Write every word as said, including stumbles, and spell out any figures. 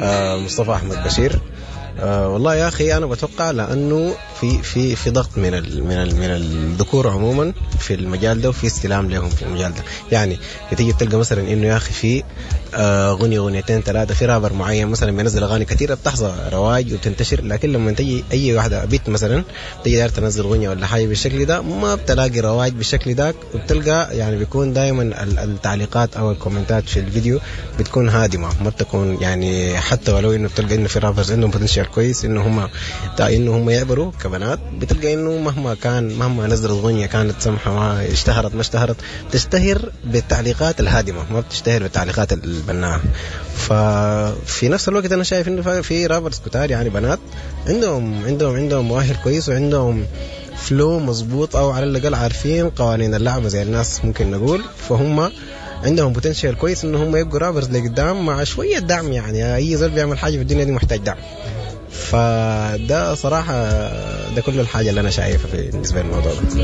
آه مصطفى أحمد بشير. آه والله يا أخي أنا بتوقع لأنه في في في ضغط من ال من ال من الذكور عموما في المجال ده، وفي استلام لهم في المجال ده. يعني تيجي تلقى مثلا إنه يا أخي في آه غني غنيتين ثلاثة في رابر معين مثلا بينزل أغاني كثيرة بتحظى رواج وتنتشر، لكن لما تيجي أي واحدة بيت مثلا تيجي داير تنزل غنية ولا حاجة بالشكل ده ما بتلاقي رواج بالشكل ده، وبتلقى يعني بيكون دائما التعليقات أو الكومنتات في الفيديو بتكون هادمة، ما بتكون يعني حتى ولو إنه بتلقى إنه في رابرز عندهم بوتنشال كويس إنه هم إنه هم يعبروا كبنات، بتلقى إنه مهما كان مهما نزلت غنية كانت سمحة ما اشتهرت ما اشتهرت تشتهر بالتعليقات الهادمة، ما بتشتهر بالتعليقات البناءة. ففي نفس الوقت أنا شايف إنه في رابرز كتار يعني بنات عندهم عندهم عندهم مؤهل كويس وعندهم فلو مظبوط، أو على الأقل عارفين قوانين اللعبة زي الناس ممكن نقول، فهم عندهم بوتنشال كويس إنه هم يبقوا رابرز لقدام مع شوية دعم. يعني أي زول بيعمل حاجة في الدنيا دي محتاج دعم، فده صراحة ده كل الحاجة اللي أنا شايفها في بالنسبة للموضوع ده.